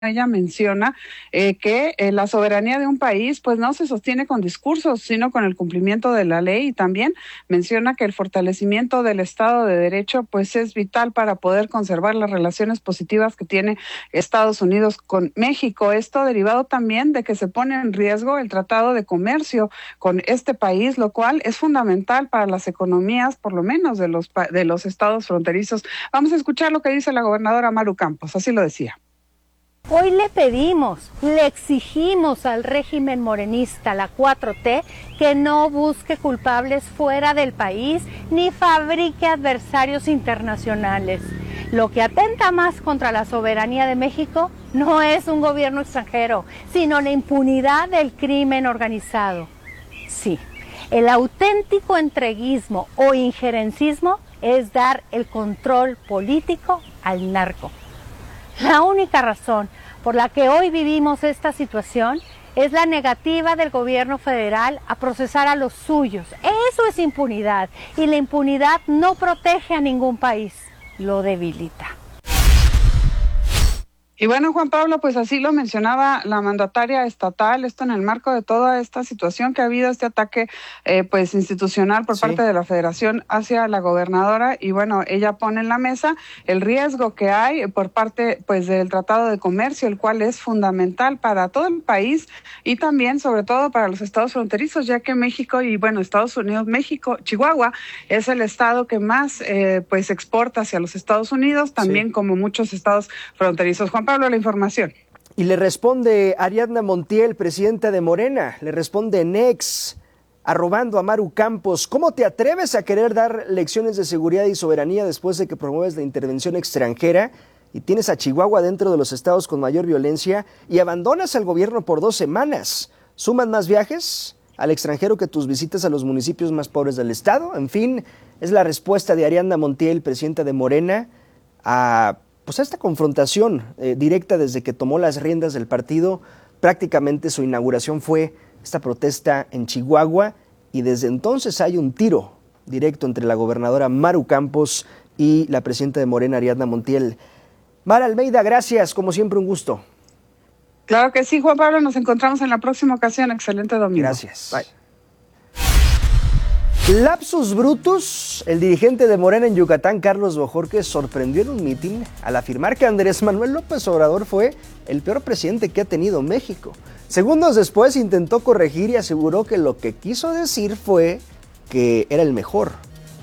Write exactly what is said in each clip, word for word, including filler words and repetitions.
ella menciona eh, que eh, la soberanía de un país pues no se sostiene con discursos, sino con el cumplimiento de la ley, y también menciona que el fortalecimiento del Estado de Derecho pues es vital para poder conservar las relaciones positivas que tiene Estados Unidos con México. Esto derivado también de que se pone en riesgo el Tratado de Comercio con este país, lo cual es fundamental para las economías, por lo menos de los, de los estados fronterizos. Vamos a escuchar lo que dice la gobernadora Maru Campos, así lo decía. Hoy le pedimos, le exigimos al régimen morenista, la cuatro T, que no busque culpables fuera del país ni fabrique adversarios internacionales. Lo que atenta más contra la soberanía de México no es un gobierno extranjero, sino la impunidad del crimen organizado. Sí, el auténtico entreguismo o injerencismo es dar el control político al narco. La única razón por la que hoy vivimos esta situación es la negativa del gobierno federal a procesar a los suyos. Eso es impunidad, y la impunidad no protege a ningún país, lo debilita. Y bueno, Juan Pablo, pues así lo mencionaba la mandataria estatal, esto en el marco de toda esta situación que ha habido, este ataque eh, pues institucional por sí. parte de la Federación hacia la gobernadora, y bueno, ella pone en la mesa el riesgo que hay por parte pues del Tratado de Comercio, el cual es fundamental para todo el país y también sobre todo para los estados fronterizos, ya que México y bueno, Estados Unidos, México, Chihuahua es el estado que más eh, pues exporta hacia los Estados Unidos, también sí. como muchos estados fronterizos. Juan Pablo, la información. Y le responde Ariadna Montiel, presidenta de Morena, le responde Nex, arrobando a Maru Campos. ¿Cómo te atreves a querer dar lecciones de seguridad y soberanía después de que promueves la intervención extranjera y tienes a Chihuahua dentro de los estados con mayor violencia y abandonas al gobierno por dos semanas? ¿Suman más viajes al extranjero que tus visitas a los municipios más pobres del estado? En fin, es la respuesta de Ariadna Montiel, presidenta de Morena, a pues a esta confrontación eh, directa desde que tomó las riendas del partido. Prácticamente su inauguración fue esta protesta en Chihuahua, y desde entonces hay un tiro directo entre la gobernadora Maru Campos y la presidenta de Morena, Ariadna Montiel. Mara Almeida, gracias, como siempre un gusto. Claro que sí, Juan Pablo, nos encontramos en la próxima ocasión. Excelente domingo. Gracias. Bye. Lapsus brutus, el dirigente de Morena en Yucatán, Carlos Bojorquez, sorprendió en un mitin al afirmar que Andrés Manuel López Obrador fue el peor presidente que ha tenido México. Segundos después intentó corregir y aseguró que lo que quiso decir fue que era el mejor.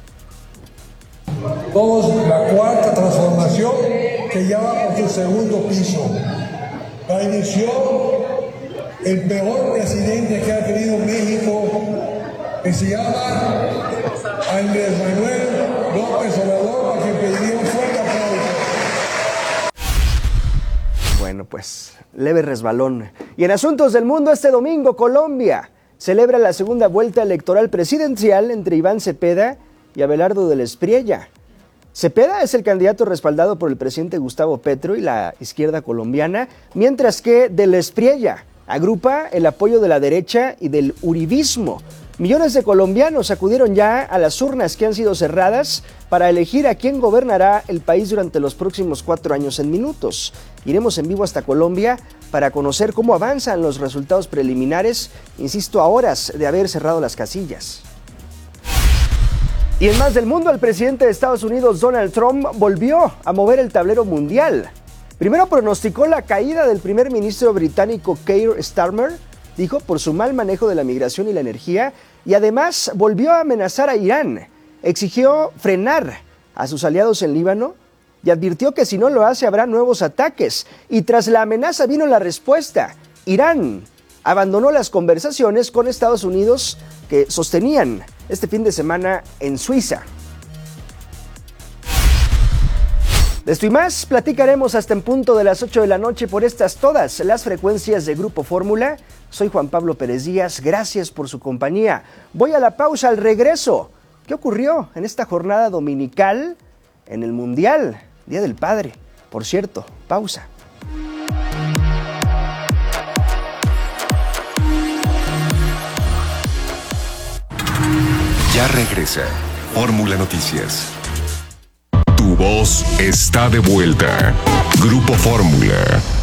Todos la cuarta transformación que ya va por su segundo piso. La inició el peor presidente que ha tenido México, que se llama Andrés Manuel López Obrador, a quien pediría un fuerte aplauso. Bueno, pues, leve resbalón. Y en asuntos del mundo, este domingo, Colombia celebra la segunda vuelta electoral presidencial entre Iván Cepeda y Abelardo del Espriella. Cepeda es el candidato respaldado por el presidente Gustavo Petro y la izquierda colombiana, mientras que del Espriella agrupa el apoyo de la derecha y del uribismo. Millones de colombianos acudieron ya a las urnas que han sido cerradas para elegir a quién gobernará el país durante los próximos cuatro años en minutos. Iremos en vivo hasta Colombia para conocer cómo avanzan los resultados preliminares, insisto, a horas de haber cerrado las casillas. Y en más del mundo, el presidente de Estados Unidos, Donald Trump, volvió a mover el tablero mundial. Primero pronosticó la caída del primer ministro británico Keir Starmer, dijo, por su mal manejo de la migración y la energía, y además volvió a amenazar a Irán. Exigió frenar a sus aliados en Líbano y advirtió que si no lo hace habrá nuevos ataques. Y tras la amenaza vino la respuesta. Irán abandonó las conversaciones con Estados Unidos que sostenían este fin de semana en Suiza. De esto y más platicaremos hasta en punto de las ocho de la noche por estas todas las frecuencias de Grupo Fórmula. Soy Juan Pablo Pérez Díaz, gracias por su compañía. Voy a la pausa, al regreso. ¿Qué ocurrió en esta jornada dominical en el Mundial? Día del Padre. Por cierto, pausa. Ya regresa Fórmula Noticias. Tu voz está de vuelta. Grupo Fórmula.